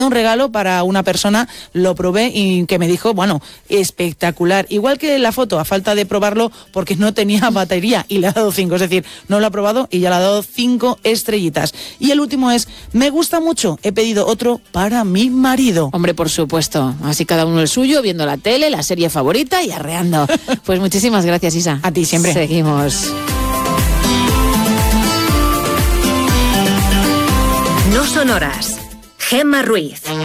un regalo para una persona, lo probé y que me dijo, bueno, espectacular. Igual que la foto, a falta de probarlo porque no tenía batería y le ha dado 5, es decir, no lo ha probado y ya le ha dado 5 estrellitas. Y el último es, me gusta mucho, he pedido otro para mi marido. Hombre, por supuesto, así cada uno el suyo, viendo la tele, la serie favorita y arreando. Pues muchísimas gracias, Isa. A ti siempre. Seguimos. No son horas. Gemma Ruiz.